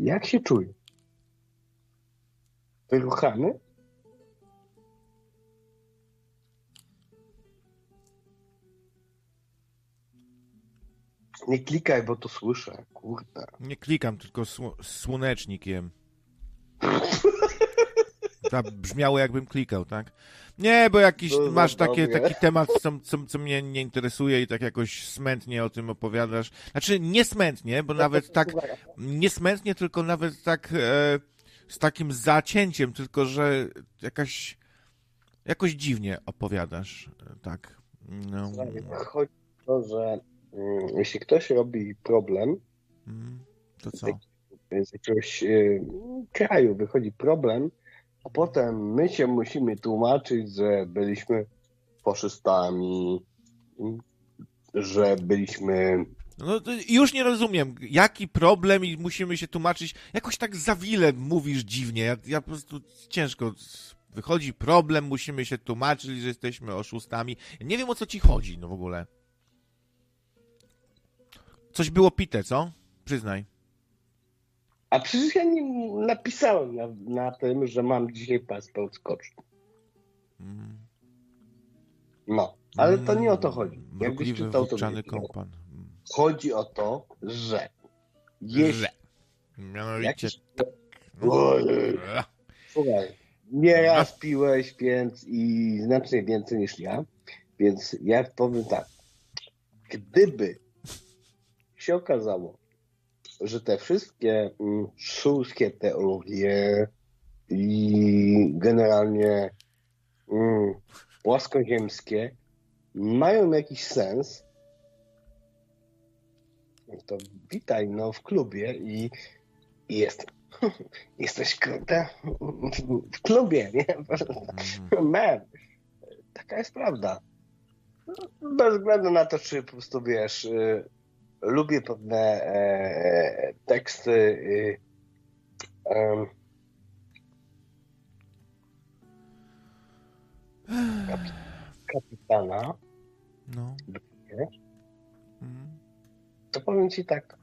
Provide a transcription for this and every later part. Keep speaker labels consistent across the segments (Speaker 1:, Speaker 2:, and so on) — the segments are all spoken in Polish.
Speaker 1: Jak się czuje? Wyruchany? Nie klikaj, bo to słyszę, kurde.
Speaker 2: Nie klikam, tylko słonecznik jem. To brzmiało, jakbym klikał, tak? Nie, bo jakiś masz taki temat, co mnie nie interesuje i tak jakoś smętnie o tym opowiadasz. Znaczy nie smętnie, bo nawet tak, nie smętnie, tylko nawet tak z takim zacięciem, tylko że jakoś dziwnie opowiadasz, tak. No.
Speaker 1: Chodzi o to, że jeśli ktoś robi problem,
Speaker 2: to co?
Speaker 1: Z jakiegoś kraju wychodzi problem, a potem my się musimy tłumaczyć, że byliśmy faszystami, że byliśmy...
Speaker 2: No to już nie rozumiem, jaki problem i musimy się tłumaczyć. Jakoś tak za wiele mówisz dziwnie. Ja po prostu ciężko... Wychodzi problem, musimy się tłumaczyć, że jesteśmy oszustami. Ja nie wiem, o co ci chodzi, no w ogóle. Coś było pite, co? Przyznaj.
Speaker 1: A przecież ja nie napisałem na tym, że mam dzisiaj paszport skoczny. No, ale to nie o to chodzi. Jakbyś czytał, to
Speaker 2: kompan.
Speaker 1: Chodzi o to, że jeśli...
Speaker 2: Mianowicie tak.
Speaker 1: Słuchaj, nieraz piłeś, więc i znacznie więcej niż ja, więc ja powiem tak. Gdyby się okazało, że te wszystkie szulskie teorie i generalnie płaskoziemskie mają jakiś sens, to witaj w klubie i jesteś kurde w klubie, nie? Man, taka jest prawda. Bez względu na to, czy po prostu wiesz, lubię pewne teksty kapitana,
Speaker 2: no.
Speaker 1: To powiem ci tak,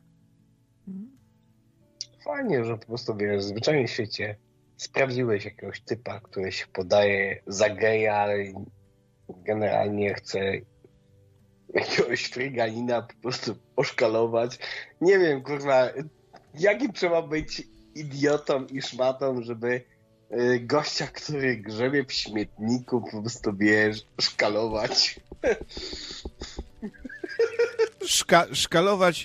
Speaker 1: fajnie, że po prostu wiesz, w zwyczajnym świecie sprawdziłeś jakiegoś typa, który się podaje za geja, ale generalnie chce jakiegoś fryganina po prostu oszkalować. Nie wiem, kurwa, jakim trzeba być idiotą i szmatą, żeby gościa, który grzebie w śmietniku, po prostu, wiesz, szkalować.
Speaker 2: Szkalować...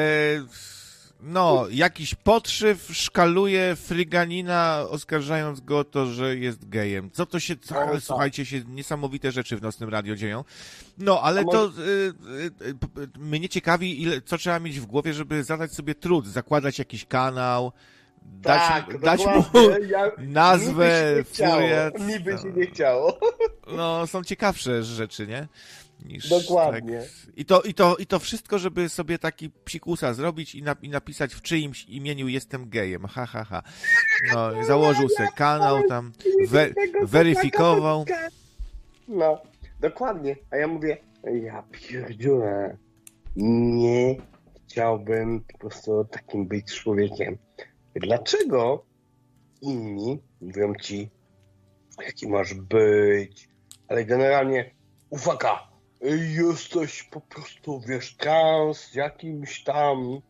Speaker 2: No, jakiś podszyw szkaluje fryganina, oskarżając go o to, że jest gejem. Co to się... Słuchajcie, się niesamowite rzeczy w Nocnym Radio dzieją. No, ale to mnie ciekawi, co trzeba mieć w głowie, żeby zadać sobie trud, zakładać jakiś kanał, dać mu nazwę, furiat.
Speaker 1: Niby się nie chciało.
Speaker 2: No, są ciekawsze rzeczy, nie?
Speaker 1: Dokładnie.
Speaker 2: Tak. I to wszystko, żeby sobie taki psikusa zrobić i napisać w czyimś imieniu jestem gejem. Ha, ha, ha. No, założył sobie kanał tam, weryfikował.
Speaker 1: No, dokładnie. A ja mówię, ja pierdzielę, nie chciałbym po prostu takim być człowiekiem. Dlaczego inni mówią ci, jaki masz być, ale generalnie uwaga, jesteś po prostu, wiesz, trans, jakimś tam,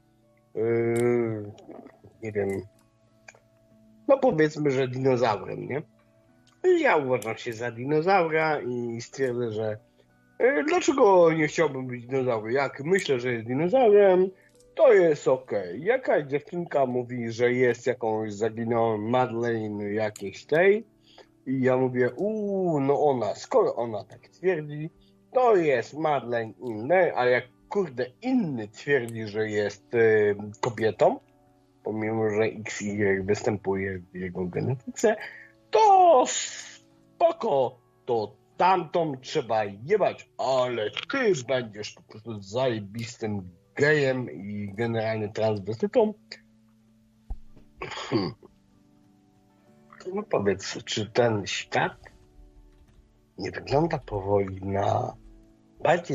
Speaker 1: nie wiem, no powiedzmy, że dinozaurem, nie? Ja uważam się za dinozaura i stwierdzę, że dlaczego nie chciałbym być dinozaurem? Jak myślę, że jest dinozaurem, to jest okej. Jakaś dziewczynka mówi, że jest jakąś zaginioną Madeleine jakiejś tej i ja mówię, no ona, skoro ona tak twierdzi, to jest Madeleine innej, a jak kurde inny twierdzi, że jest kobietą, pomimo, że XY występuje w jego genetyce, to spoko, to tamtą trzeba jebać, ale ty będziesz po prostu zajebistym gejem i generalnie transwestytą. No powiedz, czy ten świat nie wygląda powoli na bardziej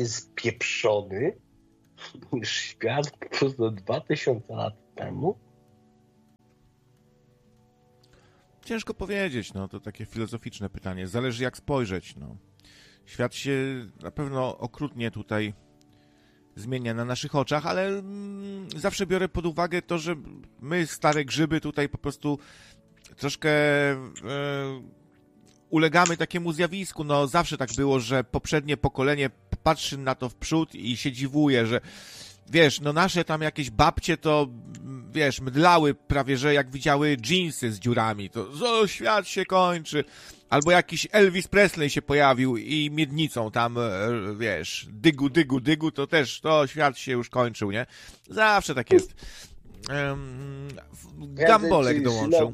Speaker 1: spieprzony niż świat po prostu 2000 lat temu?
Speaker 2: Ciężko powiedzieć, no to takie filozoficzne pytanie. Zależy jak spojrzeć, no. Świat się na pewno okrutnie tutaj zmienia na naszych oczach, ale zawsze biorę pod uwagę to, że my, stare grzyby, tutaj po prostu troszkę ulegamy takiemu zjawisku. No zawsze tak było, że poprzednie pokolenie patrzy na to w przód i się dziwuje, że wiesz, no nasze tam jakieś babcie to, wiesz, mdlały prawie, że jak widziały dżinsy z dziurami, to świat się kończy. Albo jakiś Elvis Presley się pojawił i miednicą tam, wiesz, dygu, to też, to świat się już kończył, nie? Zawsze tak jest. Gambolek dołączył.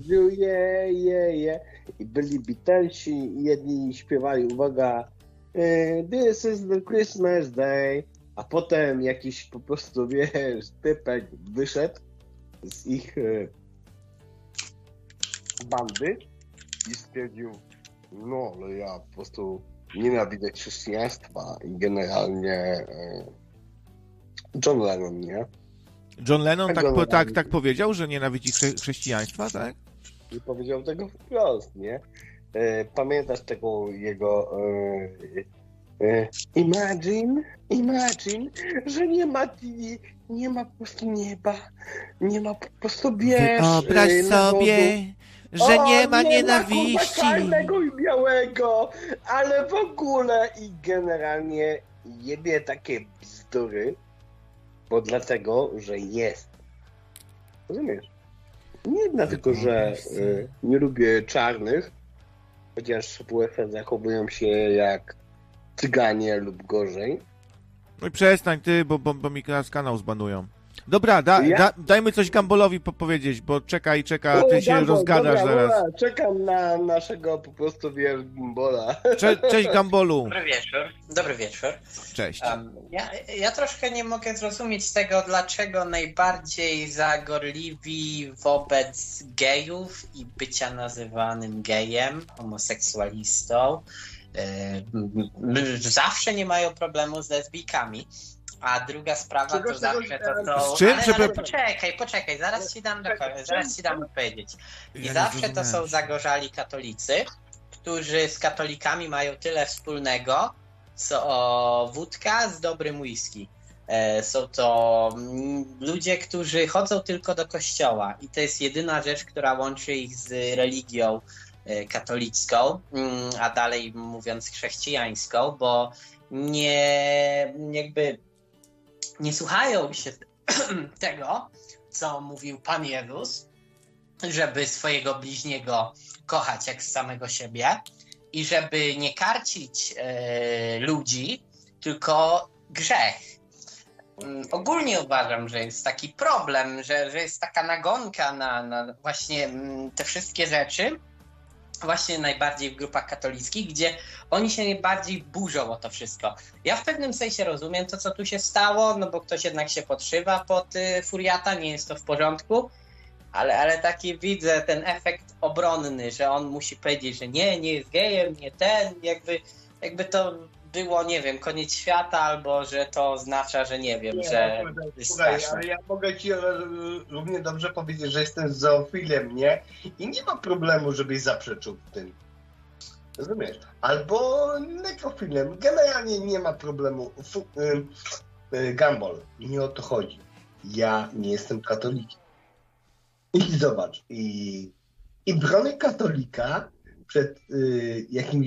Speaker 1: I byli Beatlesi i jedni śpiewali, uwaga, this is the Christmas day, a potem jakiś po prostu, wiesz, typek wyszedł z ich bandy i stwierdził, no, ale ja po prostu nienawidzę chrześcijaństwa i generalnie John Lennon, nie?
Speaker 2: John Lennon tak powiedział, że nienawidzi chrześcijaństwa, tak?
Speaker 1: I powiedział tego wprost, nie? Pamiętasz tego jego Imagine, że nie ma po prostu nieba, nie ma po prostu, wiesz,
Speaker 2: wyobraź sobie, że nie ma nienawiści.
Speaker 1: Nie ma czarnego i białego, ale w ogóle i generalnie jebie takie bzdury, bo dlatego, że jest. Rozumiesz? Nie dlatego, że nie lubię czarnych, chociaż w USA zachowują się jak cyganie lub gorzej.
Speaker 2: No i przestań ty, bo mi nas kanał zbanują. Dobra, dajmy coś Gambolowi powiedzieć, bo czeka, ty się rozgadasz zaraz.
Speaker 1: Dobra, czekam na naszego po prostu, wiesz, Gambola.
Speaker 2: Cześć Gambolu.
Speaker 3: Dobry wieczór.
Speaker 2: Cześć.
Speaker 3: Ja troszkę nie mogę zrozumieć tego, dlaczego najbardziej zagorliwi wobec gejów i bycia nazywanym gejem, homoseksualistą, zawsze nie mają problemu z lesbijkami. A druga sprawa to zawsze to są... Ale poczekaj, zaraz ci dam odpowiedzieć. I zawsze to są zagorzali katolicy, którzy z katolikami mają tyle wspólnego, co wódka z dobrym whisky. Są to ludzie, którzy chodzą tylko do kościoła i to jest jedyna rzecz, która łączy ich z religią katolicką, a dalej mówiąc chrześcijańską, bo nie słuchają się tego, co mówił Pan Jezus, żeby swojego bliźniego kochać jak samego siebie i żeby nie karcić ludzi, tylko grzech. Ogólnie uważam, że jest taki problem, że jest taka nagonka na właśnie te wszystkie rzeczy, właśnie najbardziej w grupach katolickich, gdzie oni się najbardziej burzą o to wszystko. Ja w pewnym sensie rozumiem to, co tu się stało, no bo ktoś jednak się podszywa pod furiata, nie jest to w porządku, ale taki widzę ten efekt obronny, że on musi powiedzieć, że nie jest gejem, nie ten, jakby to było, nie wiem, koniec świata, albo że to oznacza, że nie wiem, że jest straszne.
Speaker 1: Ale ja mogę ci równie dobrze powiedzieć, że jestem zoofilem, nie? I nie ma problemu, żebyś zaprzeczył tym. Rozumiesz? Albo nekrofilem. Generalnie nie ma problemu. Gambol. Nie o to chodzi. Ja nie jestem katolikiem. I zobacz. I bronię katolika przed jakimś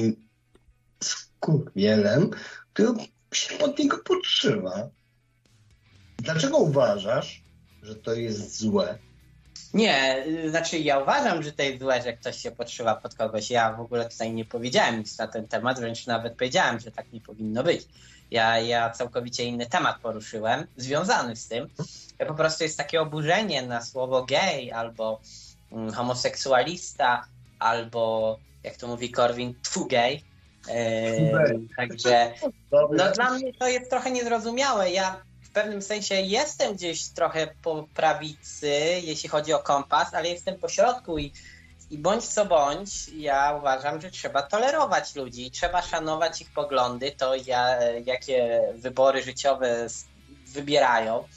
Speaker 1: skurwielem, który się pod niego podszywa. Dlaczego uważasz, że to jest złe?
Speaker 3: Nie, znaczy ja uważam, że to jest złe, że ktoś się podszywa pod kogoś. Ja w ogóle tutaj nie powiedziałem nic na ten temat, wręcz nawet powiedziałem, że tak nie powinno być. Ja całkowicie inny temat poruszyłem, związany z tym. Po prostu jest takie oburzenie na słowo gej, albo homoseksualista, albo jak to mówi Korwin, gej. Także no, dla mnie to jest trochę niezrozumiałe. Ja w pewnym sensie jestem gdzieś trochę po prawicy, jeśli chodzi o kompas, ale jestem po środku i bądź co bądź, ja uważam, że trzeba tolerować ludzi, trzeba szanować ich poglądy, to jakie wybory życiowe wybierają,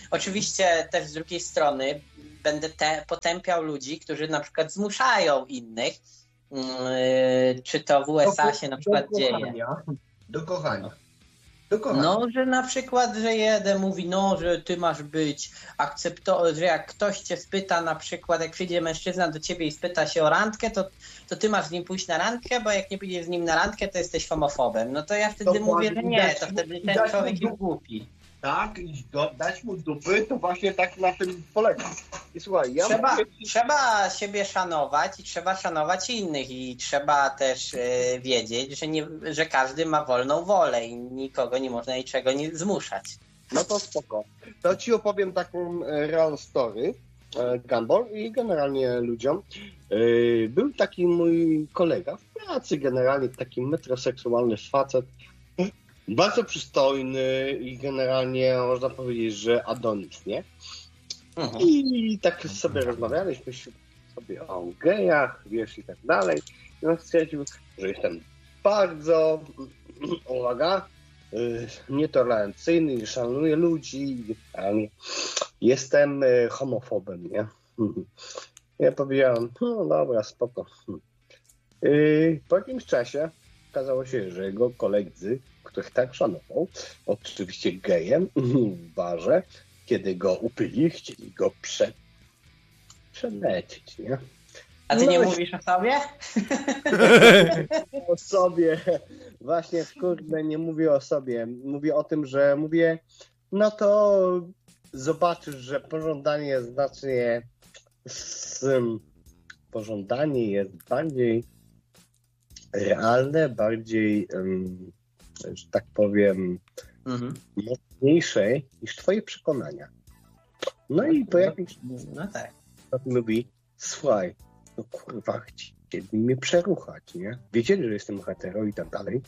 Speaker 3: oczywiście też z drugiej strony będę potępiał ludzi, którzy na przykład zmuszają innych, czy to w USA się na przykład dzieje.
Speaker 1: Do kochania.
Speaker 3: No, że na przykład, że jeden mówi, no, że ty masz być że jak ktoś cię spyta, na przykład jak przyjdzie mężczyzna do ciebie i spyta się o randkę, to ty masz z nim pójść na randkę, bo jak nie pójdziesz z nim na randkę, to jesteś homofobem. No to ja wtedy mówię, że nie, to wtedy ten człowiek jest głupi.
Speaker 1: Tak, i dać mu dupy, to właśnie tak na tym polega. I słuchaj,
Speaker 3: trzeba siebie szanować i trzeba szanować innych i trzeba też wiedzieć, że każdy ma wolną wolę i nikogo nie można niczego nie zmuszać.
Speaker 1: No to spoko. To ci opowiem taką real story, Gumball, i generalnie ludziom. Był taki mój kolega w pracy, generalnie taki metroseksualny facet, bardzo przystojny i generalnie można powiedzieć, że Adonis, nie? Mhm. I tak sobie rozmawialiśmy sobie o gejach, wiesz, i tak dalej. I on stwierdził, że jestem bardzo, uwaga, nietolerancyjny, szanuję ludzi, jestem homofobem, nie? Ja powiedziałem, no dobra, spoko. Po jakimś czasie okazało się, że jego koledzy, których tak szanował, oczywiście gejem w barze, kiedy go upyli, chcieli go przelecieć, nie?
Speaker 3: A ty nie mówisz o sobie?
Speaker 1: O sobie. Właśnie, kurde, nie mówię o sobie. Mówię o tym, że mówię, no to zobaczysz, że pożądanie jest bardziej realne, bardziej, że tak powiem, mocniejsze niż twoje przekonania. No i po jakimś mówi, słuchaj, no kurwa, chcieli mnie przeruchać, nie? Wiedzieli, że jestem hetero i tak dalej.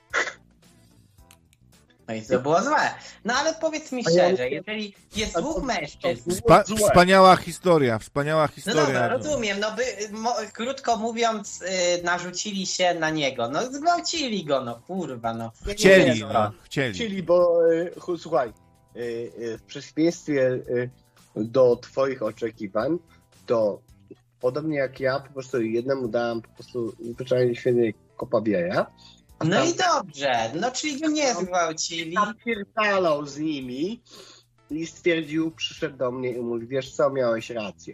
Speaker 3: No i to było złe. No ale powiedz mi szczerze, jeżeli jest dwóch mężczyzn...
Speaker 2: Wspaniała historia.
Speaker 3: No dobra, rozumiem. No krótko mówiąc, narzucili się na niego. No zgwałcili go, no kurwa, no.
Speaker 2: Chcieli,
Speaker 1: bo słuchaj, w przeciwieństwie do twoich oczekiwań, to podobnie jak ja, po prostu jednemu dałem po prostu zwyczajnie świetnie kopa w jaja.
Speaker 3: No i dobrze, no czyli go nie zgwałcili.
Speaker 1: Napierdalał z nimi i stwierdził, przyszedł do mnie i mówi, wiesz co, miałeś rację.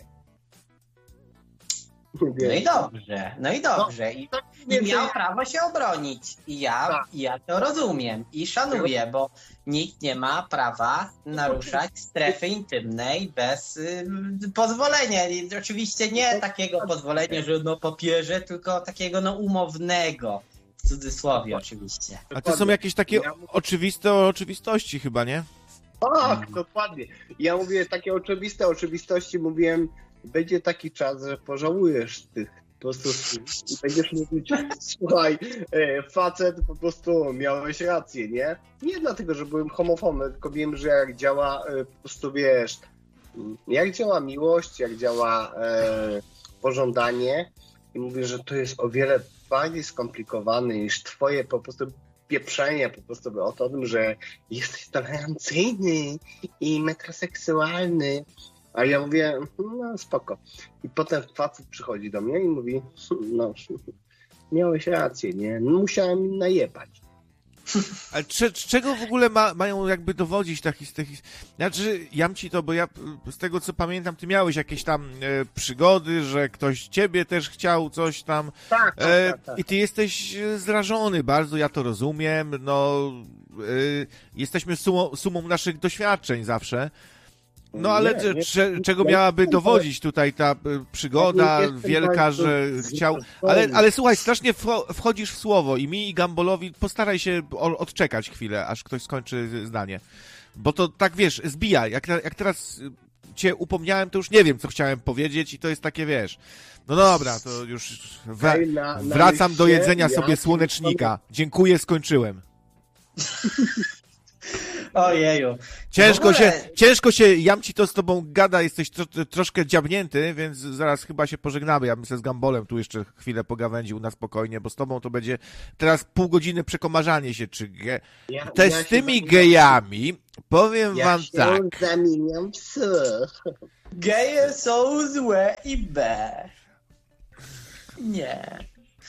Speaker 3: No i dobrze. I miał prawo się obronić. I ja to rozumiem i szanuję, bo nikt nie ma prawa naruszać strefy intymnej bez pozwolenia. I oczywiście nie takiego pozwolenia, że papierze, tylko takiego umownego. W cudzysłowie oczywiście.
Speaker 2: A to są jakieś takie oczywiste oczywistości chyba, nie?
Speaker 1: Tak, dokładnie. Ja mówię takie oczywiste oczywistości, mówiłem, będzie taki czas, że pożałujesz tych po prostu i będziesz mówić, słuchaj, facet, po prostu miałeś rację, nie? Nie dlatego, że byłem homofobem, tylko wiem, że jak działa, po prostu wiesz, jak działa miłość, jak działa pożądanie i mówię, że to jest o wiele bardziej skomplikowane niż twoje po prostu pieprzenie po prostu o tym, że jesteś tolerancyjny i metroseksualny. A ja mówię, no spoko. I potem facet przychodzi do mnie i mówi, no miałeś rację, nie? No, musiałem im najebać.
Speaker 2: Ale czego w ogóle mają jakby dowodzić takich... Znaczy, jam ci to, bo ja z tego co pamiętam, ty miałeś jakieś tam przygody, że ktoś ciebie też chciał coś tam.
Speaker 1: Tak.
Speaker 2: I ty jesteś zrażony bardzo, ja to rozumiem, no jesteśmy sumą naszych doświadczeń zawsze. No ale czego miałaby dowodzić tutaj ta przygoda wielka, że chciał... Ale słuchaj, strasznie wchodzisz w słowo i mi i Gumbalowi postaraj się odczekać chwilę, aż ktoś skończy zdanie. Bo to tak, wiesz, zbija. Jak teraz cię upomniałem, to już nie wiem, co chciałem powiedzieć i to jest takie, wiesz... No dobra, to już wracam do jedzenia sobie słonecznika. Dziękuję, skończyłem.
Speaker 3: Ojeju.
Speaker 2: Ciężko się, Jamci to z tobą gada, jesteś troszkę dziabnięty, więc zaraz chyba się pożegnamy. Ja bym se z Gambolem tu jeszcze chwilę pogawędził na spokojnie, bo z tobą to będzie teraz pół godziny przekomarzanie się, czy z tymi gejami, powiem wam tak.
Speaker 1: Ja zamieniam psy.
Speaker 3: Geje są złe i B. Nie.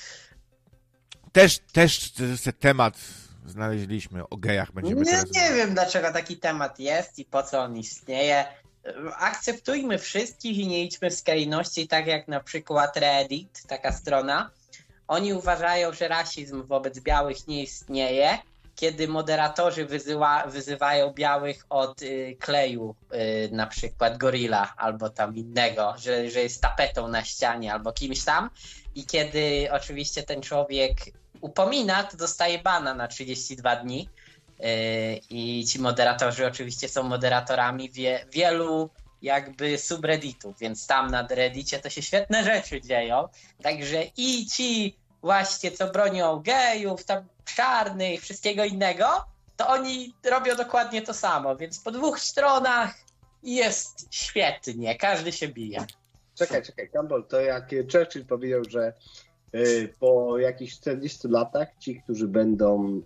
Speaker 2: Też temat znaleźliśmy o gejach. Będziemy teraz...
Speaker 3: Nie wiem, dlaczego taki temat jest i po co on istnieje. Akceptujmy wszystkich i nie idźmy w skrajności, tak jak na przykład Reddit, taka strona. Oni uważają, że rasizm wobec białych nie istnieje, kiedy moderatorzy wyzywają białych od kleju, na przykład Gorilla albo tam innego, że jest tapetą na ścianie albo kimś tam. I kiedy oczywiście ten człowiek upomina, to dostaje bana na 32 dni. I ci moderatorzy oczywiście są moderatorami wielu jakby subredditów, więc tam na Reddicie to się świetne rzeczy dzieją. Także i ci właśnie, co bronią gejów, tam czarnych, wszystkiego innego, to oni robią dokładnie to samo, więc po dwóch stronach jest świetnie, każdy się bije.
Speaker 1: Czekaj, Campbell, to jak Churchill powiedział, że po jakichś 40 latach ci, którzy będą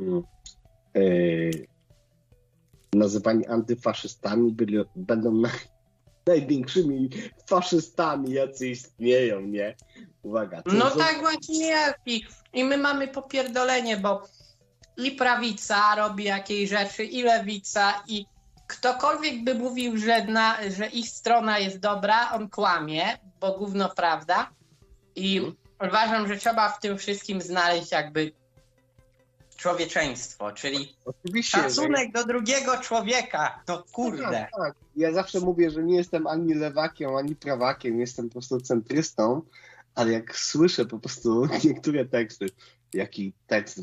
Speaker 1: nazywani antyfaszystami, będą największymi faszystami, jacy istnieją, nie? Uwaga.
Speaker 3: No tak właśnie jest i my mamy popierdolenie, bo i prawica robi jakieś rzeczy, i lewica, i ktokolwiek by mówił, że ich strona jest dobra, on kłamie, bo gówno prawda. I uważam, że trzeba w tym wszystkim znaleźć jakby człowieczeństwo, czyli
Speaker 1: oczywiście,
Speaker 3: szacunek do drugiego człowieka. No kurde.
Speaker 1: Tak. Ja zawsze mówię, że nie jestem ani lewakiem, ani prawakiem, jestem po prostu centrystą, ale jak słyszę po prostu niektóre teksty, jaki tekst,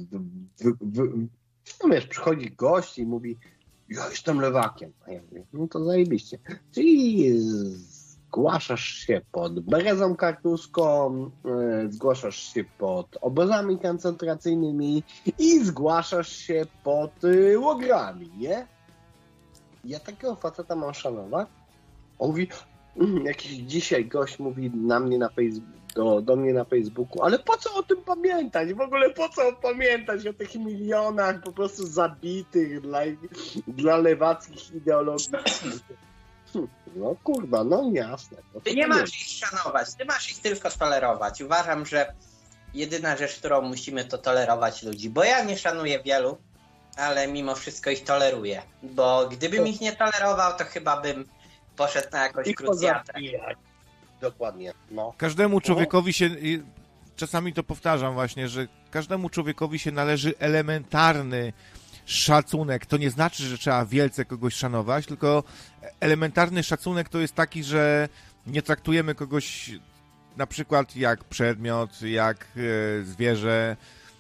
Speaker 1: no wiesz, przychodzi gość i mówi, ja jestem lewakiem, a ja mówię, no to zajebiście. Czyli zgłaszasz się pod berezą kartuską, zgłaszasz się pod obozami koncentracyjnymi i zgłaszasz się pod łogrami, nie? Ja takiego faceta mam szanować? On mówi, jakiś dzisiaj gość mówi do mnie na Facebooku, ale po co o tym pamiętać? W ogóle po co pamiętać o tych milionach po prostu zabitych dla lewackich ideologii? No kurwa, no jasne.
Speaker 3: Ty nie masz ich szanować, ty masz ich tylko tolerować. Uważam, że jedyna rzecz, którą musimy, to tolerować ludzi, bo ja nie szanuję wielu, ale mimo wszystko ich toleruję, bo gdybym ich nie tolerował, to chyba bym poszedł na jakąś krucjatę.
Speaker 1: Dokładnie, no.
Speaker 2: Każdemu człowiekowi się, czasami to powtarzam właśnie, że każdemu człowiekowi się należy elementarny szacunek. To nie znaczy, że trzeba wielce kogoś szanować, tylko elementarny szacunek to jest taki, że nie traktujemy kogoś na przykład jak przedmiot, jak zwierzę.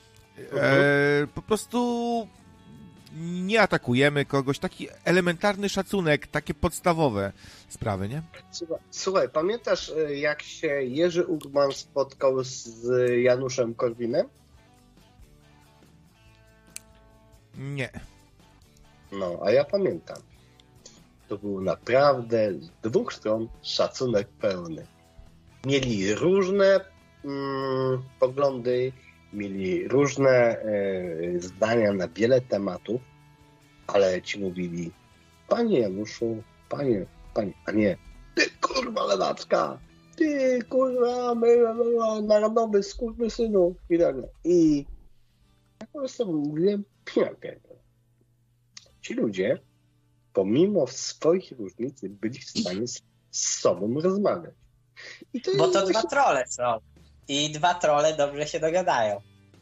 Speaker 2: Po prostu nie atakujemy kogoś. Taki elementarny szacunek, takie podstawowe sprawy, nie?
Speaker 1: Słuchaj, pamiętasz, jak się Jerzy Urban spotkał z Januszem Korwinem?
Speaker 2: Nie.
Speaker 1: No, a ja pamiętam. To był naprawdę z dwóch stron szacunek pełny. Mieli różne poglądy, mieli różne zdania na wiele tematów, ale ci mówili, panie Januszu, panie, a nie, ty kurwa lewacka, ty kurwa narodowy skurwysynu i tak dalej. I ja po prostu mówiłem, ci ludzie, pomimo swoich różnic, byli w stanie z sobą rozmawiać.
Speaker 3: Bo to dwa trolle są. I dwa trolle dobrze się dogadają.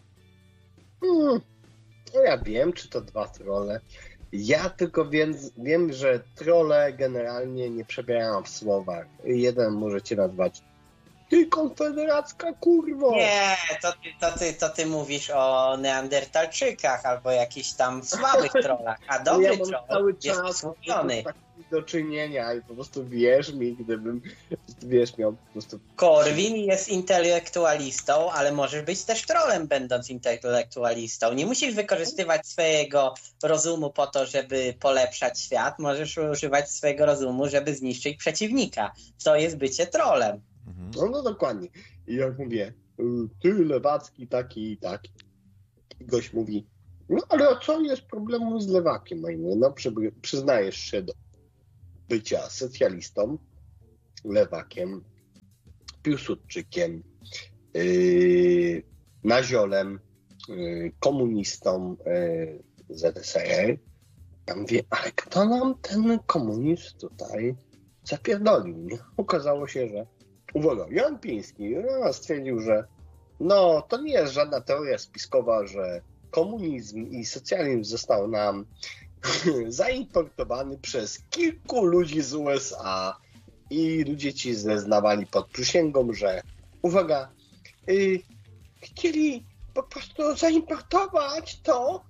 Speaker 1: No ja wiem, czy to dwa trolle. Ja tylko wiem, że trolle generalnie nie przebierają w słowach. Jeden może cię nazwać Ty konfederacka kurwo!
Speaker 3: Nie, to ty mówisz o Neandertalczykach albo jakichś tam słabych trollach, a dobry
Speaker 1: ja mam
Speaker 3: troll
Speaker 1: cały
Speaker 3: jest
Speaker 1: czas
Speaker 3: usługiony.
Speaker 1: do czynienia i po prostu wierz mi, gdybym, wiesz, miał po prostu...
Speaker 3: Korwin jest intelektualistą, ale możesz być też trollem, będąc intelektualistą. Nie musisz wykorzystywać swojego rozumu po to, żeby polepszać świat. Możesz używać swojego rozumu, żeby zniszczyć przeciwnika. To jest bycie trollem.
Speaker 1: No dokładnie. I jak mówię, ty lewacki taki i taki. I gość mówi, no ale co jest problemu z lewakiem? No przyznajesz się do bycia socjalistą, lewakiem, piłsudczykiem, naziolem, komunistą ZSRR. Ja mówię, ale kto nam ten komunizm tutaj zapierdolił? Nie? Okazało się, że uwaga, Jan Piński stwierdził, że no to nie jest żadna teoria spiskowa, że komunizm i socjalizm został nam zaimportowany przez kilku ludzi z USA i ludzie ci zeznawali pod przysięgą, że uwaga, chcieli po prostu zaimportować to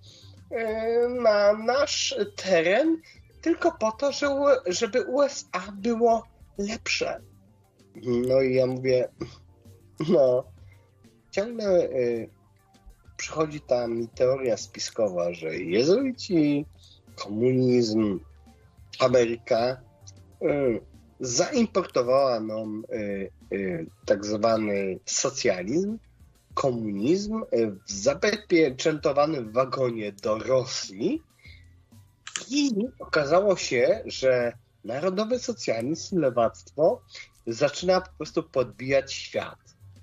Speaker 1: na nasz teren tylko po to, żeby USA było lepsze. No i ja mówię, no ciągle przychodzi tam teoria spiskowa, że jezuici, komunizm, Ameryka zaimportowała nam tak zwany socjalizm, komunizm zapieczętowany w wagonie do Rosji i okazało się, że narodowy socjalizm, lewactwo zaczyna po prostu podbijać świat.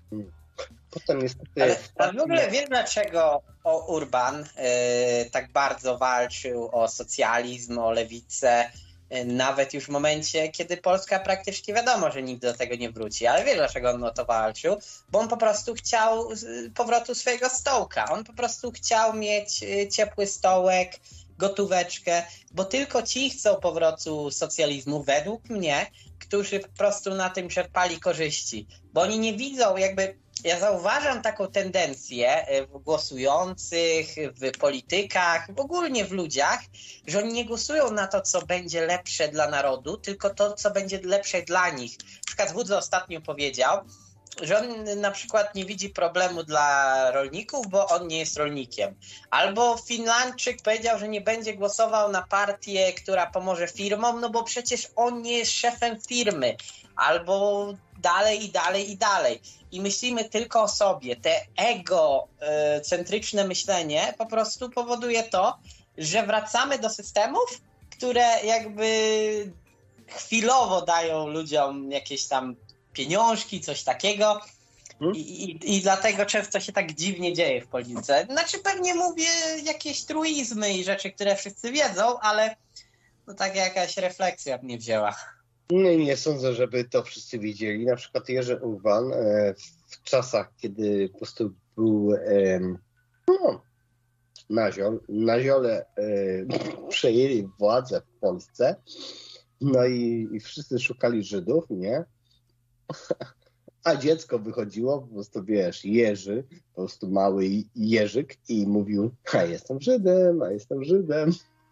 Speaker 1: Potem niestety...
Speaker 3: Ale w ogóle wiesz, dlaczego Urban tak bardzo walczył o socjalizm, o lewicę, nawet już w momencie, kiedy Polska praktycznie wiadomo, że nigdy do tego nie wróci. Ale wiesz, dlaczego on o to walczył? Bo on po prostu chciał powrotu swojego stołka. On po prostu chciał mieć ciepły stołek, gotóweczkę, bo tylko ci chcą powrotu socjalizmu, według mnie, którzy po prostu na tym czerpali korzyści. Bo oni nie widzą jakby... Ja zauważam taką tendencję w głosujących, w politykach, w ogólnie w ludziach, że oni nie głosują na to, co będzie lepsze dla narodu, tylko to, co będzie lepsze dla nich. Na przykład Wódz ostatnio powiedział, że on na przykład nie widzi problemu dla rolników, bo on nie jest rolnikiem. Albo Finlandczyk powiedział, że nie będzie głosował na partię, która pomoże firmom, no bo przecież on nie jest szefem firmy. Albo dalej i dalej i dalej. I myślimy tylko o sobie. Te egocentryczne myślenie po prostu powoduje to, że wracamy do systemów, które jakby chwilowo dają ludziom jakieś tam pieniążki, coś takiego. I dlatego często się tak dziwnie dzieje w polityce. Znaczy pewnie mówię jakieś truizmy i rzeczy, które wszyscy wiedzą, ale no tak jakaś refleksja mnie wzięła.
Speaker 1: Nie sądzę, żeby to wszyscy widzieli. Na przykład Jerzy Urban w czasach, kiedy po prostu był naziole przejęli władzę w Polsce, no i wszyscy szukali Żydów, nie? A dziecko wychodziło, po prostu wiesz, Jerzy, po prostu mały Jerzyk i mówił, a jestem Żydem.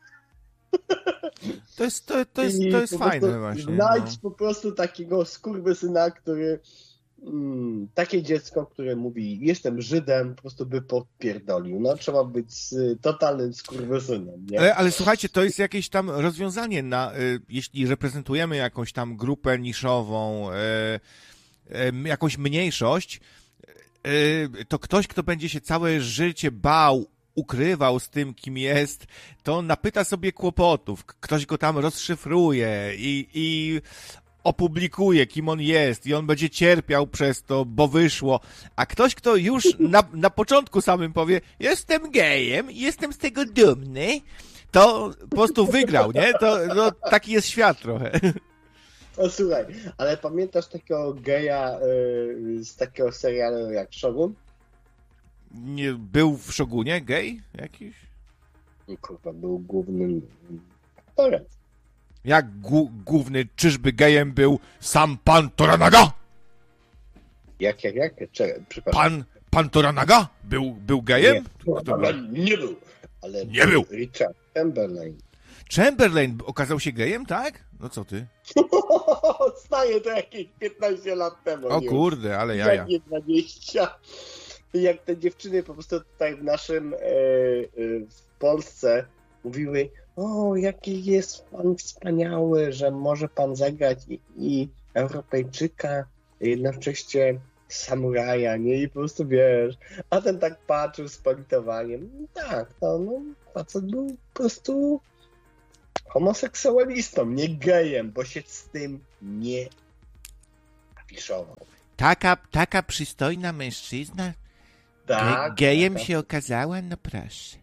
Speaker 2: To jest fajne właśnie.
Speaker 1: Znajdź po prostu takiego skurwysyna, który takie dziecko, które mówi jestem Żydem, po prostu by podpierdolił. No trzeba być totalnym skurwysynem, nie?
Speaker 2: Ale słuchajcie, to jest jakieś tam rozwiązanie jeśli reprezentujemy jakąś tam grupę niszową, jakąś mniejszość, to ktoś, kto będzie się całe życie bał, ukrywał z tym, kim jest, to napyta sobie kłopotów. Ktoś go tam rozszyfruje i opublikuje, kim on jest i on będzie cierpiał przez to, bo wyszło. A ktoś, kto już na początku samym powie, jestem gejem i jestem z tego dumny, to po prostu wygrał, nie? To taki jest świat trochę.
Speaker 1: O słuchaj, ale pamiętasz takiego geja z takiego serialu jak Shogun?
Speaker 2: Nie, był w Shogunie gej jakiś?
Speaker 1: Kurwa, był głównym aktorem.
Speaker 2: Jak główny, czyżby gejem był sam pan Toranaga?
Speaker 1: Jak? Przepraszam.
Speaker 2: Pan Toranaga? Był gejem?
Speaker 1: Nie był. Ale
Speaker 2: nie był.
Speaker 1: Richard Chamberlain.
Speaker 2: Chamberlain okazał się gejem, tak? No co ty?
Speaker 1: Staje to jakieś 15 lat temu.
Speaker 2: O kurde, ale jaja.
Speaker 1: Jak nie 20. Jak te dziewczyny po prostu tutaj w naszym w Polsce mówiły, o, jaki jest pan wspaniały, że może pan zagrać i Europejczyka jednocześnie samuraja, nie? I po prostu wiesz, a ten tak patrzył z politowaniem. Tak, facet był po prostu homoseksualistą, nie gejem, bo się z tym nie afiszował.
Speaker 2: Taka przystojna mężczyzna gejem się okazała? No proszę.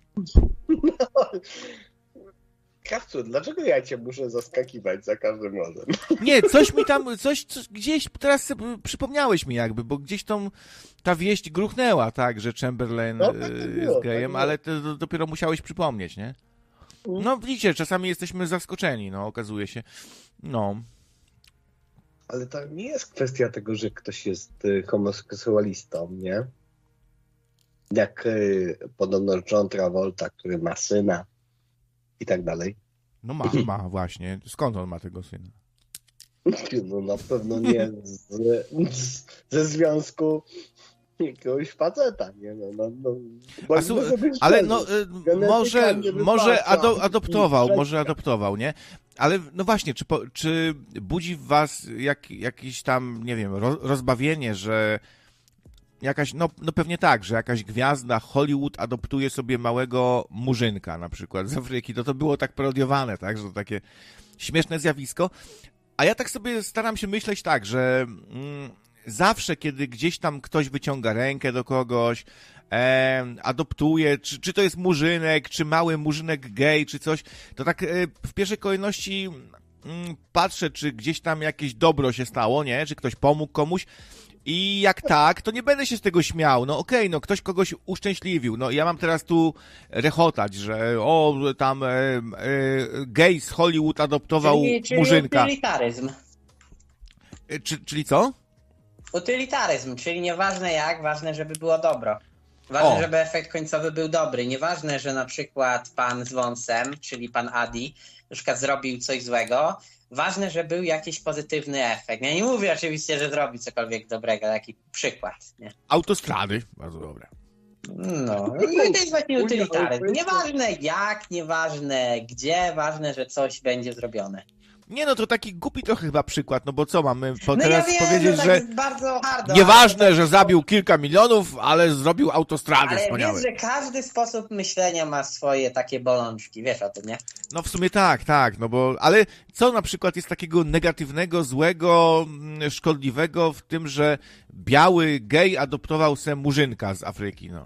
Speaker 1: Krawcu, dlaczego ja cię muszę zaskakiwać za każdym razem?
Speaker 2: Nie, coś mi tam, gdzieś teraz przypomniałeś mi jakby, bo gdzieś ta wieść gruchnęła, tak, że Chamberlain jest gejem, ale to dopiero musiałeś przypomnieć, nie? No widzicie, czasami jesteśmy zaskoczeni, no okazuje się. No.
Speaker 1: Ale to nie jest kwestia tego, że ktoś jest homoseksualistą, nie? Jak podobno John Travolta, który ma syna i tak dalej.
Speaker 2: No ma właśnie. Skąd on ma tego syna?
Speaker 1: No na pewno nie ze związku jakiegoś faceta, nie?
Speaker 2: Ale może adoptował, nie? Ale no właśnie, czy budzi w was jakieś tam, nie wiem, rozbawienie, że jakaś, no pewnie tak, że jakaś gwiazda Hollywood adoptuje sobie małego murzynka na przykład z Afryki, to było tak parodiowane, tak, że to takie śmieszne zjawisko. A ja tak sobie staram się myśleć tak, że zawsze, kiedy gdzieś tam ktoś wyciąga rękę do kogoś, adoptuje, czy to jest murzynek, czy mały murzynek gej, czy coś, to tak w pierwszej kolejności patrzę, czy gdzieś tam jakieś dobro się stało, nie? Czy ktoś pomógł komuś. I jak tak, to nie będę się z tego śmiał. No okej, no ktoś kogoś uszczęśliwił. No ja mam teraz tu rechotać, że tam gej z Hollywood adoptował murzynka.
Speaker 3: Czyli utylitaryzm.
Speaker 2: Czyli co?
Speaker 3: Utylitaryzm, czyli nieważne jak, ważne, żeby było dobro. Ważne, żeby efekt końcowy był dobry. Nieważne, że na przykład pan z wąsem, czyli pan Adi, na przykład zrobił coś złego. Ważne, że był jakiś pozytywny efekt. Ja nie mówię oczywiście, że zrobi cokolwiek dobrego, taki przykład. Nie?
Speaker 2: Autostrady, bardzo dobre.
Speaker 3: No i to jest właśnie utylitaryzm. Nieważne jak, nieważne gdzie, ważne, że coś będzie zrobione.
Speaker 2: Nie no, to taki głupi trochę chyba przykład, no bo co mamy teraz
Speaker 3: ja wiem,
Speaker 2: powiedzieć,
Speaker 3: że tak bardzo hardo,
Speaker 2: nieważne, że zabił kilka milionów, ale zrobił autostrady wspaniałe.
Speaker 3: Ale wiesz, że każdy sposób myślenia ma swoje takie bolączki, wiesz o tym, nie?
Speaker 2: No w sumie tak, no bo, ale co na przykład jest takiego negatywnego, złego, szkodliwego w tym, że biały gej adoptował se murzynka z Afryki, no?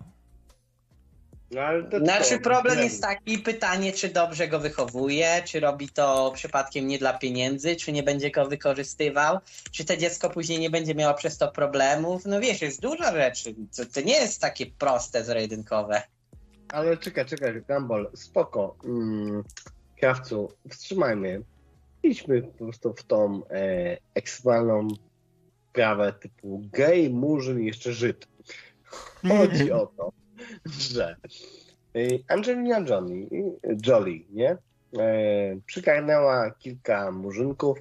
Speaker 1: No, ale
Speaker 3: znaczy problem jest taki, pytanie, czy dobrze go wychowuje, czy robi to przypadkiem nie dla pieniędzy, czy nie będzie go wykorzystywał, czy to dziecko później nie będzie miało przez to problemów. No wiesz, jest dużo rzeczy, to nie jest takie proste, zero-jedynkowe.
Speaker 1: Ale czekaj, Gumball, spoko. Krawcu, wstrzymajmy. Idźmy po prostu w tą ekstremalną sprawę typu gej, murzyn i jeszcze Żyd. Chodzi o to, że Angelina Jolie, nie? Przygarnęła kilka murzynków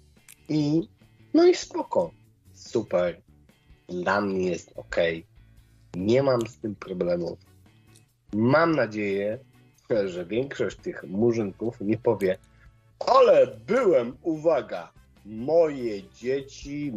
Speaker 1: i no i spoko. Super. Dla mnie jest okej. Nie mam z tym problemów. Mam nadzieję, że większość tych murzynków nie powie, ale byłem, uwaga, moje dzieci,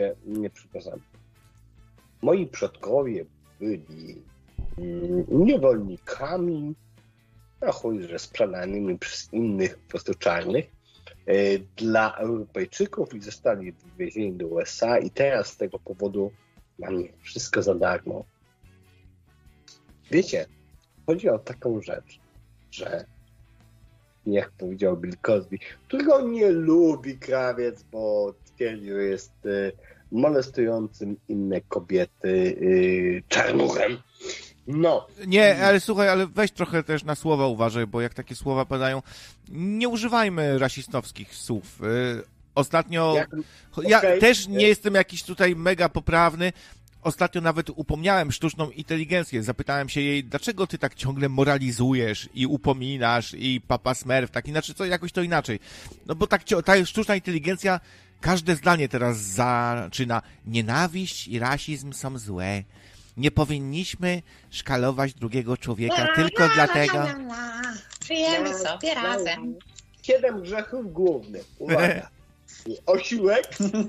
Speaker 1: moi przodkowie byli niewolnikami, a chuj, że sprzedanymi przez innych po prostu czarnych dla Europejczyków i zostali wywiezieni do USA i teraz z tego powodu mamy wszystko za darmo. Wiecie, chodzi o taką rzecz, że jak powiedział Bill Cosby, którego nie lubi krawiec, bo twierdzi, że jest molestującym inne kobiety czarnuchem. No.
Speaker 2: Nie, ale słuchaj, ale weź trochę też na słowa uważaj, bo jak takie słowa padają, nie używajmy rasistowskich słów. Ostatnio, ja też nie jestem jakiś tutaj mega poprawny. Ostatnio nawet upomniałem sztuczną inteligencję. Zapytałem się jej, dlaczego ty tak ciągle moralizujesz i upominasz i papa Smurf, tak inaczej, co jakoś to inaczej. No bo tak ta sztuczna inteligencja każde zdanie teraz zaczyna. Nienawiść i rasizm są złe. Nie powinniśmy szkalować drugiego człowieka tylko dlatego...
Speaker 3: Żyjemy sobie razem.
Speaker 1: 7 grzechów głównych. Uwaga. Osiłek,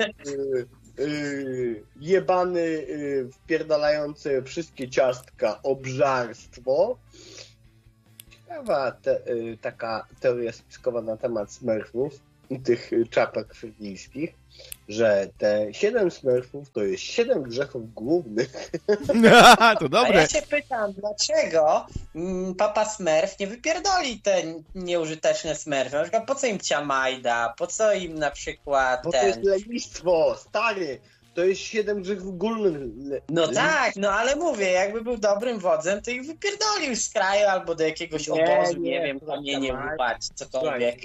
Speaker 1: jebany, wpierdalający wszystkie ciastka, obżarstwo. Ciekawa taka teoria spiskowa na temat smurfów i tych czapek fryjskich, że te 7 smurfów to jest 7 grzechów głównych.
Speaker 2: To dobre.
Speaker 3: A ja się pytam, dlaczego papa Smurf nie wypierdoli te nieużyteczne smurfy? Na przykład po co im Ciamajda? Po co im na przykład
Speaker 1: Bo to jest lenistwo, stary. To jest 7 grzechów głównych.
Speaker 3: No tak, no ale mówię, jakby był dobrym wodzem, to ich wypierdolił z kraju albo do jakiegoś obozu, nie wiem, kamieniem wypać, cokolwiek.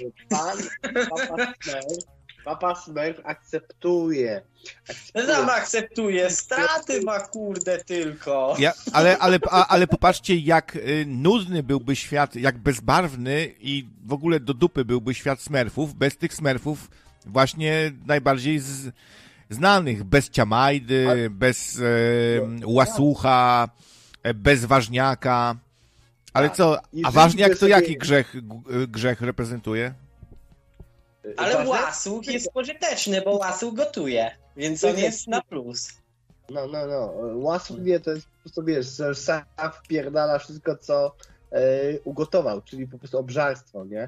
Speaker 1: Papa Smurf akceptuje.
Speaker 3: No tam akceptuje, straty ma kurde tylko.
Speaker 2: Ale popatrzcie, jak nudny byłby świat, jak bezbarwny i w ogóle do dupy byłby świat smurfów, bez tych smurfów właśnie najbardziej znanych, bez Ciamajdy, bez Łasucha, bez Ważniaka. Ale co, a Ważniak to jaki grzech reprezentuje?
Speaker 3: Ale Łasuch jest pożyteczny, bo Łasuch gotuje, więc on jest na plus.
Speaker 1: No. Łasuch wie, to jest po prostu, wiesz, że sam wpierdala wszystko, co ugotował, czyli po prostu obżarstwo, nie?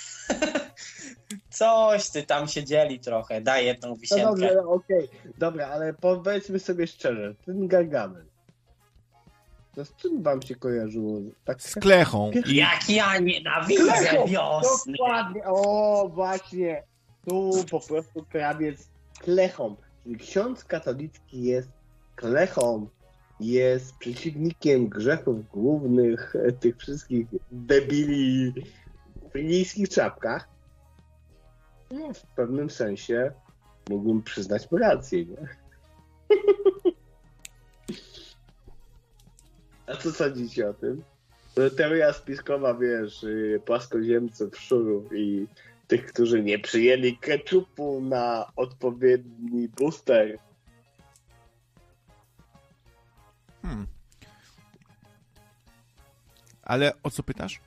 Speaker 3: Coś ty tam się dzieli trochę, daj jedną wisienkę.
Speaker 1: No dobrze, okej. Dobra, ale powiedzmy sobie szczerze, ten Gargamel, to z czym wam się kojarzyło? Tak,
Speaker 2: z klechą.
Speaker 3: Jak ja nienawidzę wiosny.
Speaker 1: Dokładnie, o właśnie, tu po prostu krawiec klechą. Czyli ksiądz katolicki jest klechą, jest przeciwnikiem grzechów głównych, tych wszystkich debili w fryjskich czapkach. No, w pewnym sensie mógłbym przyznać mu rację, nie? A co sądzicie o tym? Teoria spiskowa, wiesz, płaskoziemców, szczurów i tych, którzy nie przyjęli ketchupu na odpowiedni booster.
Speaker 2: Ale o co pytasz?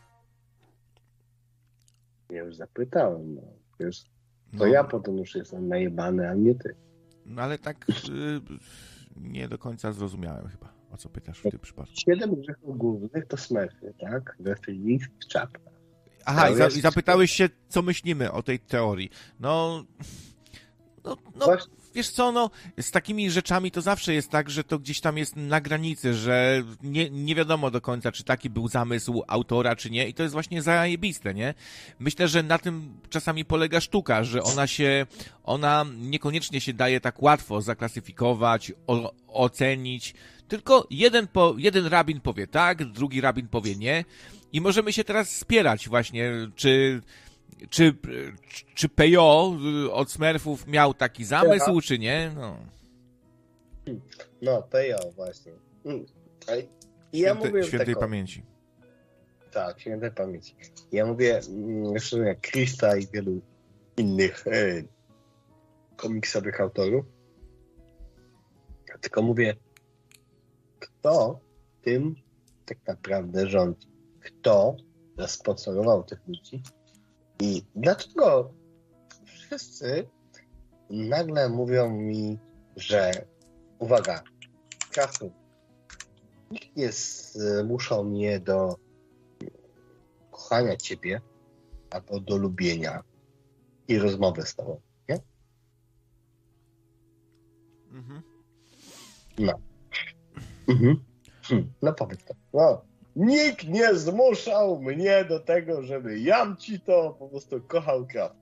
Speaker 1: Ja już zapytałem, no. Wiesz, to ja potem już jestem najebany, a nie ty.
Speaker 2: No ale tak nie do końca zrozumiałem chyba, o co pytasz w tym przypadku.
Speaker 1: 7 grzechów głównych to smurfy, tak? We fryjskich czapkach.
Speaker 2: Aha, i zapytałeś się, co myślimy o tej teorii. No wiesz co, no, z takimi rzeczami to zawsze jest tak, że to gdzieś tam jest na granicy, że nie wiadomo do końca, czy taki był zamysł autora, czy nie, i to jest właśnie zajebiste, nie? Myślę, że na tym czasami polega sztuka, że ona niekoniecznie się daje tak łatwo zaklasyfikować, ocenić, tylko jeden rabin powie tak, drugi rabin powie nie, i możemy się teraz spierać właśnie, czy Pejo od Smurfów miał taki zamysł, czy nie?
Speaker 1: No, Pejo właśnie. Ja mówię
Speaker 2: świętej pamięci.
Speaker 1: Tak, świętej pamięci. Ja mówię jeszcze jak Krista i wielu innych komiksowych autorów. Tylko mówię, kto tym tak naprawdę rządzi? Kto zasponsorował tych ludzi? I dlaczego wszyscy nagle mówią mi, że uwaga, Krasu, nikt nie zmuszał mnie do kochania ciebie albo do lubienia i rozmowy z tobą, nie?
Speaker 2: Mhm.
Speaker 1: No. Mhm. No powiedz to. No. Nikt nie zmuszał mnie do tego, żeby Jamci to po prostu kochał Kraft.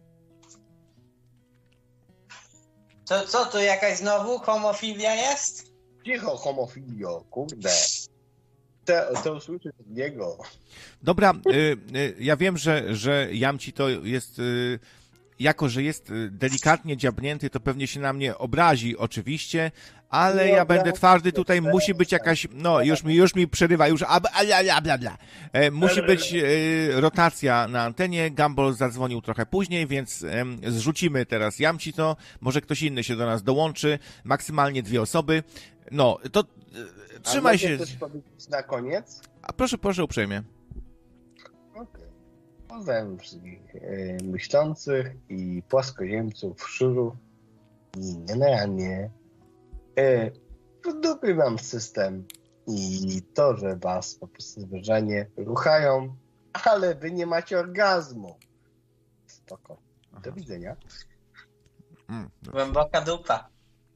Speaker 3: To co, to jakaś znowu homofilia jest?
Speaker 1: Cicho, homofilio, kurde. To usłyszę z niego.
Speaker 2: Dobra, ja wiem, że Jamci to jest jako że jest delikatnie dziabnięty, to pewnie się na mnie obrazi oczywiście, ale ja będę twardy tutaj, musi być jakaś, no już mi przerywa, bla bla. Musi być rotacja na antenie, Gumball zadzwonił trochę później, więc zrzucimy teraz Jamcito, może ktoś inny się do nas dołączy, maksymalnie 2 osoby, no to trzymaj się.
Speaker 1: Coś powiedzieć na koniec?
Speaker 2: A proszę uprzejmie.
Speaker 1: Okay. Pozdrawiam wszystkich myślących i płaskoziemców, szczurów i generalnie w dupie mam system i to, że was po prostu zwyczajnie ruchają, ale wy nie macie orgazmu. Spoko. Do widzenia.
Speaker 3: Głęboka dupa.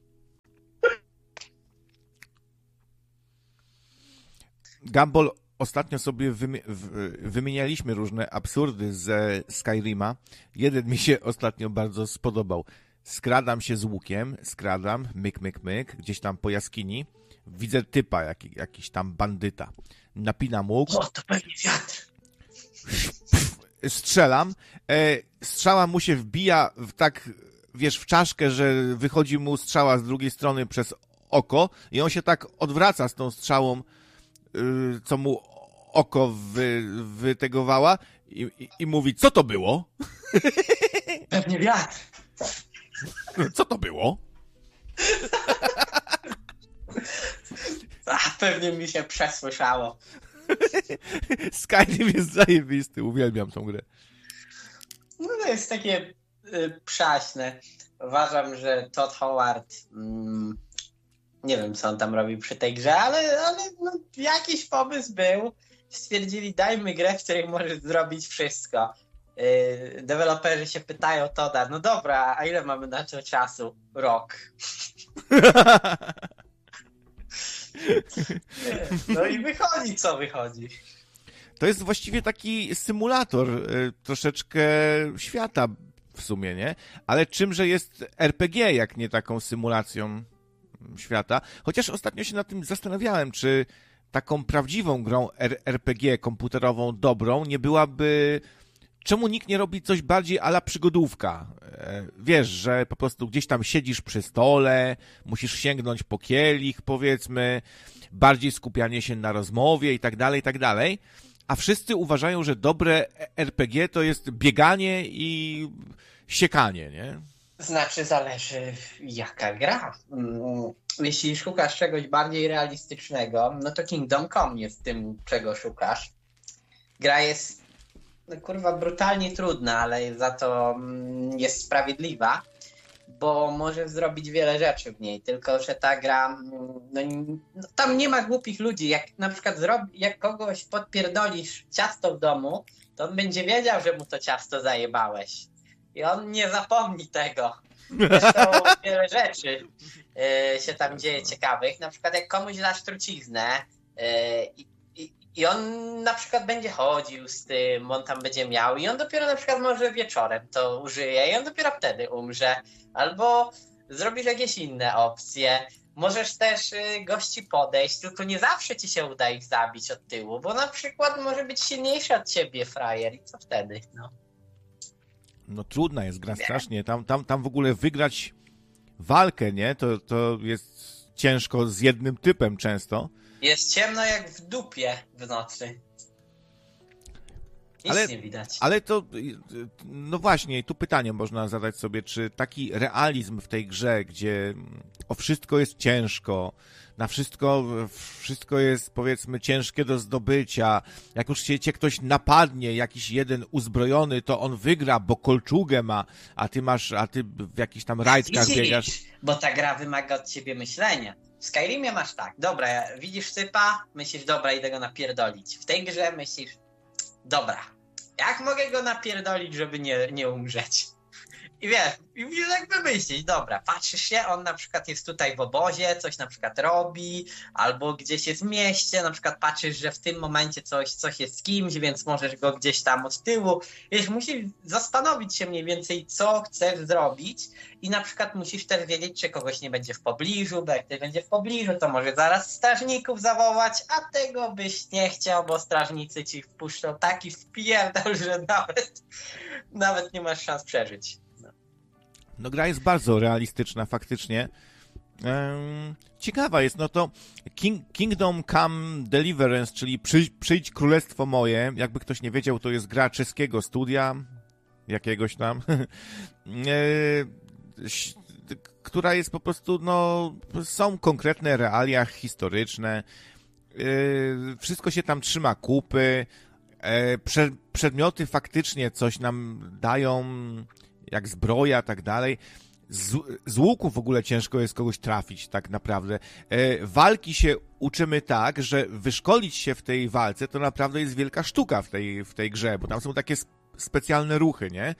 Speaker 2: Gumball, ostatnio sobie wymienialiśmy różne absurdy ze Skyrima. Jeden mi się ostatnio bardzo spodobał. Skradam się z łukiem, myk, gdzieś tam po jaskini. Widzę typa, jakiś tam bandyta. Napinam łuk.
Speaker 3: O, to pewnie wiatr.
Speaker 2: Strzelam. Strzała mu się wbija w czaszkę, że wychodzi mu strzała z drugiej strony przez oko i on się tak odwraca z tą strzałą, co mu oko wytegowała i mówi, co to było?
Speaker 3: Pewnie wiatr.
Speaker 2: Co to było?
Speaker 3: Pewnie mi się przesłyszało.
Speaker 2: Skyrim jest zajebisty, uwielbiam tą grę.
Speaker 3: No to jest takie przaśne. Uważam, że Todd Howard nie wiem, co on tam robi przy tej grze, ale no, jakiś pomysł był. Stwierdzili, dajmy grę, w której możesz zrobić wszystko. Deweloperzy się pytają Todda, no dobra, a ile mamy na to czasu? Rok. No i wychodzi, co wychodzi.
Speaker 2: To jest właściwie taki symulator troszeczkę świata w sumie, nie? Ale czymże jest RPG, jak nie taką symulacją świata? Chociaż ostatnio się nad tym zastanawiałem, czy taką prawdziwą grą RPG komputerową dobrą nie byłaby... Czemu nikt nie robi coś bardziej a la przygodówka? Wiesz, że po prostu gdzieś tam siedzisz przy stole, musisz sięgnąć po kielich, powiedzmy, bardziej skupianie się na rozmowie i tak dalej, a wszyscy uważają, że dobre RPG to jest bieganie i siekanie, nie?
Speaker 3: Znaczy, zależy jaka gra. Jeśli szukasz czegoś bardziej realistycznego, no to Kingdom Come jest tym, czego szukasz. Gra jest brutalnie trudna, ale za to jest sprawiedliwa, bo możesz zrobić wiele rzeczy w niej, tylko że ta gra, tam nie ma głupich ludzi. Jak na przykład jak kogoś podpierdolisz ciasto w domu, to on będzie wiedział, że mu to ciasto zajebałeś. I on nie zapomni tego. Zresztą wiele rzeczy się tam dzieje ciekawych. Na przykład jak komuś dasz truciznę i on na przykład będzie chodził z tym, on tam będzie miał i on dopiero na przykład może wieczorem to użyje i on dopiero wtedy umrze. Albo zrobisz jakieś inne opcje. Możesz też gości podejść, tylko nie zawsze ci się uda ich zabić od tyłu, bo na przykład może być silniejszy od ciebie frajer i co wtedy?
Speaker 2: No trudna jest gra strasznie. Tam w ogóle wygrać walkę, nie? To jest ciężko z jednym typem często.
Speaker 3: Jest ciemno jak w dupie w nocy. Nic nie widać. Ale
Speaker 2: to, no właśnie, tu pytanie można zadać sobie, czy taki realizm w tej grze, gdzie o wszystko jest ciężko, na wszystko jest, powiedzmy, ciężkie do zdobycia, jak już cię ktoś napadnie, jakiś jeden uzbrojony, to on wygra, bo kolczugę ma, a ty w jakichś tam rajtkach biegasz.
Speaker 3: Bo ta gra wymaga od ciebie myślenia. W Skyrimie masz tak, dobra, widzisz typa, myślisz, dobra, idę go napierdolić. W tej grze myślisz, dobra, jak mogę go napierdolić, żeby nie umrzeć? I wiesz, i musisz tak wymyślić, dobra, patrzysz się, on na przykład jest tutaj w obozie, coś na przykład robi, albo gdzieś jest w mieście, na przykład patrzysz, że w tym momencie coś jest z kimś, więc możesz go gdzieś tam od tyłu. Wiesz, musisz zastanowić się mniej więcej, co chcesz zrobić i na przykład musisz też wiedzieć, czy kogoś nie będzie w pobliżu, bo jak ktoś będzie w pobliżu, to może zaraz strażników zawołać, a tego byś nie chciał, bo strażnicy ci wpuszczą taki wpierdol, że nawet nie masz szans przeżyć.
Speaker 2: No gra jest bardzo realistyczna faktycznie. Ciekawa jest, no to Kingdom Come Deliverance, czyli Przyjdź Królestwo Moje, jakby ktoś nie wiedział, to jest gra czeskiego studia, jakiegoś tam, która jest po prostu, no, są konkretne realia historyczne, wszystko się tam trzyma kupy, przedmioty faktycznie coś nam dają, jak zbroja, tak dalej. Z łuku w ogóle ciężko jest kogoś trafić, tak naprawdę. Walki się uczymy tak, że wyszkolić się w tej walce to naprawdę jest wielka sztuka w tej grze, bo tam są takie specjalne ruchy, nie?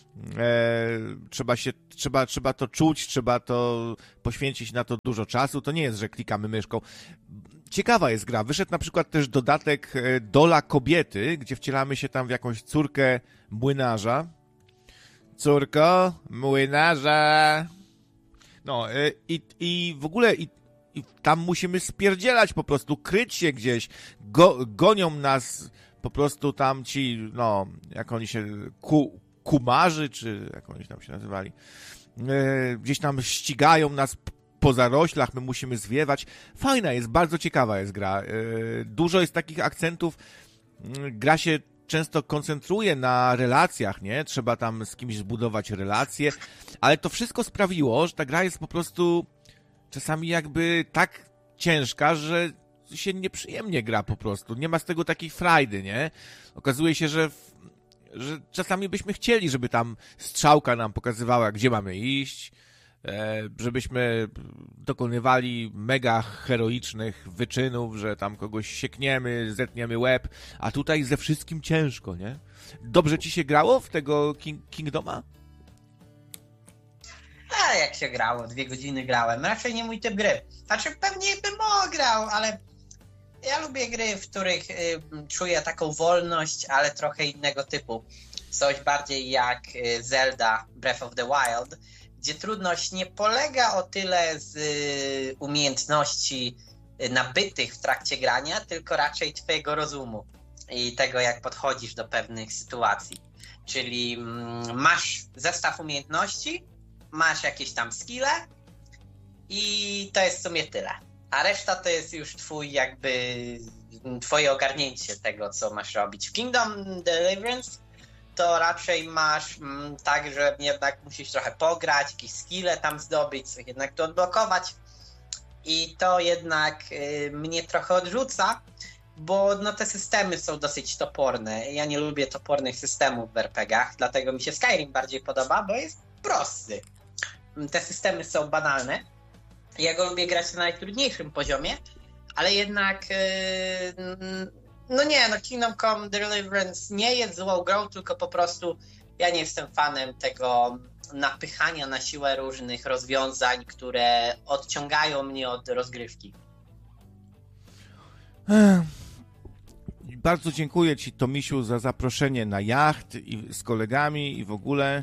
Speaker 2: Trzeba to czuć, trzeba to poświęcić na to dużo czasu. To nie jest, że klikamy myszką. Ciekawa jest gra. Wyszedł na przykład też dodatek Dola Kobiety, gdzie wcielamy się tam w jakąś córkę młynarza. Córko młynarza. No i w ogóle i tam musimy spierdzielać po prostu, kryć się gdzieś. Gonią nas po prostu tam ci, no, jak oni się, kumarzy, czy jak oni tam się nazywali. Gdzieś tam ścigają nas po zaroślach, my musimy zwiewać. Fajna jest, bardzo ciekawa jest gra. Dużo jest takich akcentów. Gra się często koncentruje na relacjach, nie? Trzeba tam z kimś zbudować relacje, ale to wszystko sprawiło, że ta gra jest po prostu czasami jakby tak ciężka, że się nieprzyjemnie gra po prostu. Nie ma z tego takiej frajdy, nie? Okazuje się, że czasami byśmy chcieli, żeby tam strzałka nam pokazywała, gdzie mamy iść, żebyśmy dokonywali mega heroicznych wyczynów, że tam kogoś siekniemy, zetniemy łeb, a tutaj ze wszystkim ciężko, nie? Dobrze ci się grało w tego Kingdoma?
Speaker 3: A jak się grało? 2 godziny grałem. Raczej nie mój typ gry. Znaczy pewnie bym grał, ale ja lubię gry, w których czuję taką wolność, ale trochę innego typu. Coś bardziej jak Zelda Breath of the Wild, gdzie trudność nie polega o tyle z umiejętności nabytych w trakcie grania, tylko raczej twojego rozumu i tego, jak podchodzisz do pewnych sytuacji. Czyli masz zestaw umiejętności, masz jakieś tam skille i to jest w sumie tyle. A reszta to jest już twoje ogarnięcie tego, co masz robić. W Kingdom Deliverance to raczej masz tak, że jednak musisz trochę pograć, jakieś skille tam zdobyć, jednak to odblokować. I to jednak mnie trochę odrzuca, bo no, te systemy są dosyć toporne. Ja nie lubię topornych systemów w RPG-ach, dlatego mi się Skyrim bardziej podoba, bo jest prosty. Te systemy są banalne. Ja go lubię grać na najtrudniejszym poziomie, ale jednak Kingdom Come Deliverance nie jest złą grą, tylko po prostu ja nie jestem fanem tego napychania na siłę różnych rozwiązań, które odciągają mnie od rozgrywki.
Speaker 2: Bardzo dziękuję ci, Tomisiu, za zaproszenie na jacht i z kolegami i w ogóle.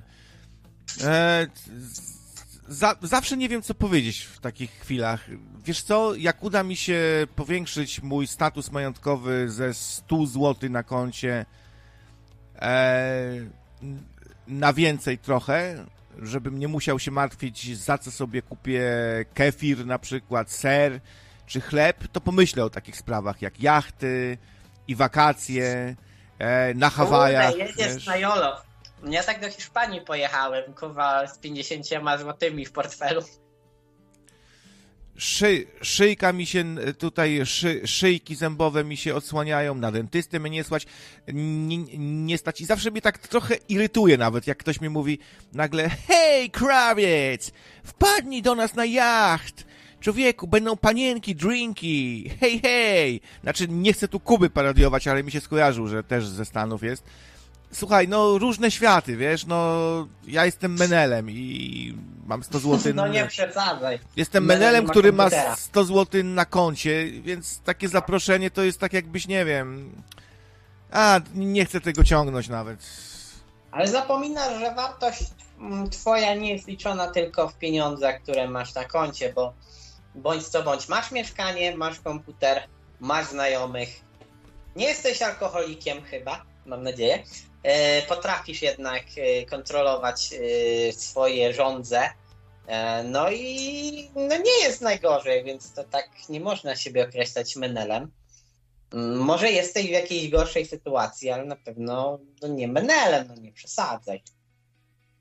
Speaker 2: Zawsze nie wiem, co powiedzieć w takich chwilach. Wiesz co, jak uda mi się powiększyć mój status majątkowy ze 100 zł na koncie na więcej trochę, żebym nie musiał się martwić, za co sobie kupię kefir na przykład, ser czy chleb, to pomyślę o takich sprawach jak jachty i wakacje na Hawajach.
Speaker 3: Jedziesz na jolo. Ja tak do Hiszpanii pojechałem, kurwa, z 50 złotymi w portfelu.
Speaker 2: Szyjka mi się tutaj, szyjki zębowe mi się odsłaniają, na dentystę mnie nie stać, nie stać. I zawsze mnie tak trochę irytuje nawet, jak ktoś mi mówi nagle: hej, krawiec, wpadnij do nas na jacht. Człowieku, będą panienki, drinki, hej. Znaczy, nie chcę tu Kuby parodiować, ale mi się skojarzył, że też ze Stanów jest. Słuchaj, no różne światy, wiesz, no ja jestem menelem i mam 100 zł.
Speaker 3: No nie przesadzaj.
Speaker 2: Jestem menelem, który ma 100 zł na koncie, więc takie zaproszenie to jest tak jakbyś, nie wiem, nie chcę tego ciągnąć nawet.
Speaker 3: Ale zapominasz, że wartość twoja nie jest liczona tylko w pieniądzach, które masz na koncie, bo bądź co bądź, masz mieszkanie, masz komputer, masz znajomych, Nie jesteś alkoholikiem chyba, mam nadzieję. Potrafisz jednak kontrolować swoje żądze. No i nie jest najgorzej, więc to tak nie można siebie określać menelem. Może jesteś w jakiejś gorszej sytuacji, ale na pewno nie menelem, nie przesadzaj.